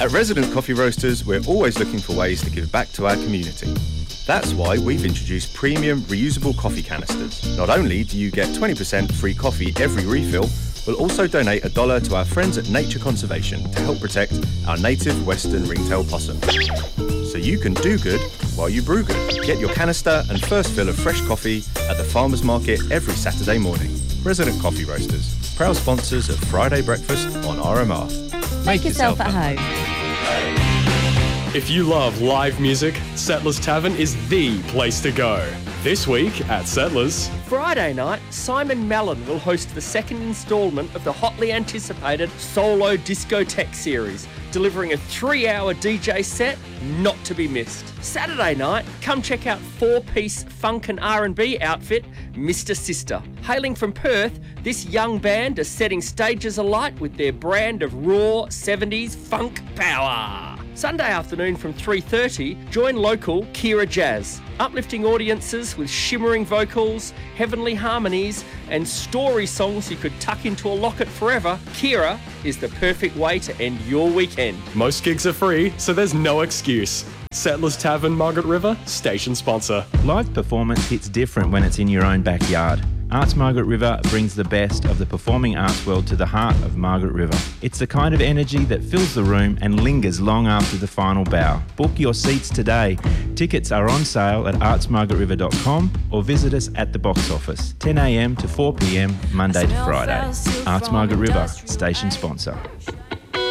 At Resident Coffee Roasters, we're always looking for ways to give back to our community. That's why we've introduced premium reusable coffee canisters. Not only do you get 20% free coffee every refill, we'll also donate $1 to our friends at Nature Conservation to help protect our native western ringtail possum. So you can do good while you brew good. Get your canister and first fill of fresh coffee at the Farmers Market every Saturday morning. Resident Coffee Roasters, proud sponsors of Friday Breakfast on RMR. Make yourself at home. If you love live music, Settlers Tavern is the place to go. This week at Settlers. Friday night, Simon Mallon will host the second instalment of the hotly anticipated Solo Discotheque series, delivering a 3-hour DJ set not to be missed. Saturday night, come check out 4-piece funk and R&B outfit, Mr. Sister. Hailing from Perth, this young band are setting stages alight with their brand of raw 70s funk power. Sunday afternoon from 3:30, join local Kira Jazz, uplifting audiences with shimmering vocals, heavenly harmonies, and story songs you could tuck into a locket forever. Kira is the perfect way to end your weekend. Most gigs are free, so there's no excuse. Settlers Tavern, Margaret River, station sponsor. Live performance hits different when it's in your own backyard. Arts Margaret River brings the best of the performing arts world to the heart of Margaret River. It's the kind of energy that fills the room and lingers long after the final bow. Book your seats today. Tickets are on sale at artsmargaretriver.com or visit us at the box office, 10 a.m. to 4 p.m, Monday to Friday. Arts Margaret River, station sponsor.